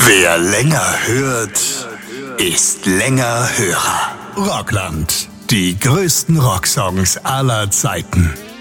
Wer länger hört, ist länger Hörer. Rockland, die größten Rocksongs aller Zeiten.